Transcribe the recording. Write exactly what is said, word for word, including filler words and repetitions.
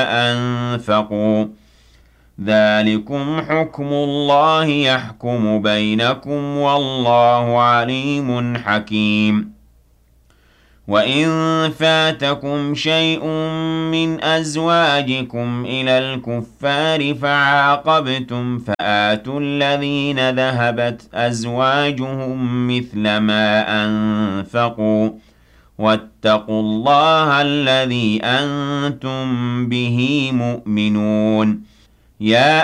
أنفقوا ذلكم حكم الله يحكم بينكم والله عليم حكيم وإن فاتكم شيء من أزواجكم إلى الكفار فعاقبتم فآتوا الذين ذهبت أزواجهم مثل ما أنفقوا واتقوا الله الذي أنتم به مؤمنون يا